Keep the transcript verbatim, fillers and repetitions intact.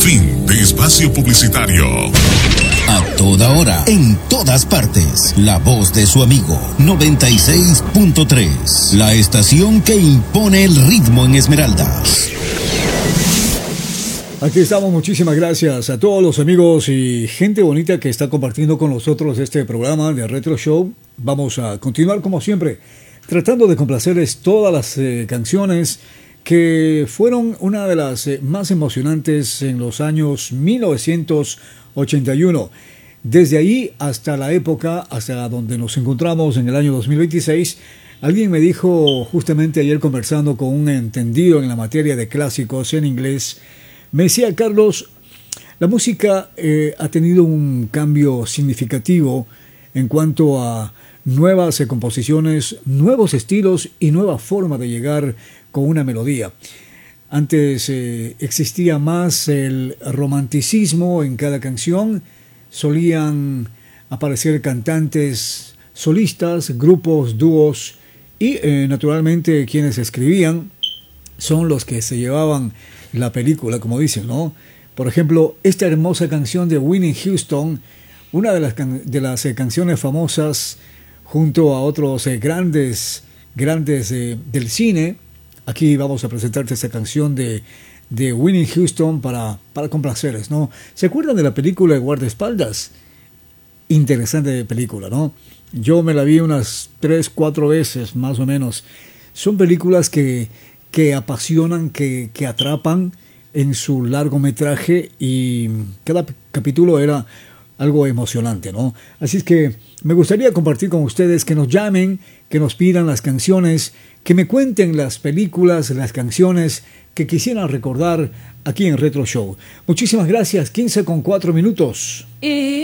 Fin de espacio publicitario. A toda hora, en todas partes, la voz de su amigo noventa y seis punto tres, la estación que impone el ritmo en Esmeraldas. Aquí estamos, muchísimas gracias a todos los amigos y gente bonita que está compartiendo con nosotros este programa de Retro Show. Vamos a continuar como siempre, tratando de complacerles todas las eh, canciones que fueron una de las eh, más emocionantes en los años mil novecientos ochenta y uno. Desde ahí hasta la época, hasta donde nos encontramos en el año dos mil veintiséis, alguien me dijo justamente ayer conversando con un entendido en la materia de clásicos en inglés, me decía: Carlos, la música eh, ha tenido un cambio significativo en cuanto a nuevas eh, composiciones, nuevos estilos y nueva forma de llegar con una melodía. Antes eh, existía más el romanticismo en cada canción, solían aparecer cantantes solistas, grupos, dúos y eh, naturalmente quienes escribían son los que se llevaban la película, como dicen, ¿no? Por ejemplo, esta hermosa canción de Whitney Houston, una de las, can- de las eh, canciones famosas junto a otros eh, grandes, grandes eh, del cine. Aquí vamos a presentarte esta canción de, de Whitney Houston para, para complacerles, ¿no? ¿Se acuerdan de la película de Guardaespaldas? Interesante película, ¿no? Yo me la vi unas tres, cuatro veces, más o menos. Son películas que, que apasionan, que, que atrapan en su largometraje y cada capítulo era algo emocionante, ¿no? Así es que me gustaría compartir con ustedes, que nos llamen, que nos pidan las canciones, que me cuenten las películas, las canciones que quisieran recordar aquí en Retro Show. Muchísimas gracias, quince con cuatro minutos. Y